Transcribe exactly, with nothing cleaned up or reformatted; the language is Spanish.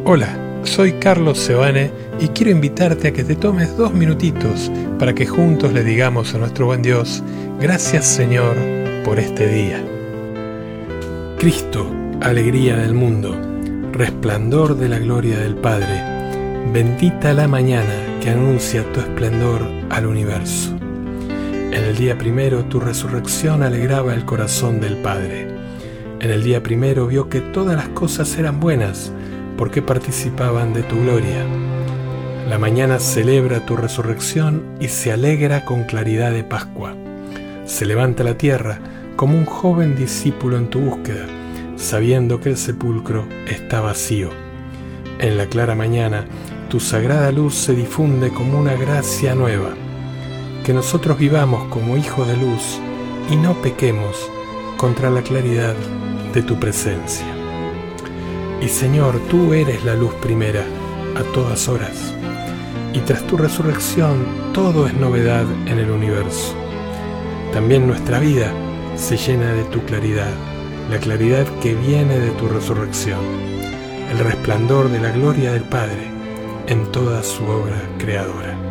Hola, soy Carlos Sebane y quiero invitarte a que te tomes dos minutitos para que juntos le digamos a nuestro buen Dios: gracias, Señor, por este día. Cristo, alegría del mundo, resplandor de la gloria del Padre, bendita la mañana que anuncia tu esplendor al universo. En el día primero tu resurrección alegraba el corazón del Padre. En el día primero vio que todas las cosas eran buenas, porque participaban de tu gloria. La mañana celebra tu resurrección y se alegra con claridad de Pascua. Se levanta la tierra como un joven discípulo en tu búsqueda, sabiendo que el sepulcro está vacío. En la clara mañana, tu sagrada luz se difunde como una gracia nueva. Que nosotros vivamos como hijos de luz y no pequemos contra la claridad de tu presencia. Y Señor, tú eres la luz primera a todas horas, y tras tu resurrección todo es novedad en el universo. También nuestra vida se llena de tu claridad, la claridad que viene de tu resurrección, el resplandor de la gloria del Padre en toda su obra creadora.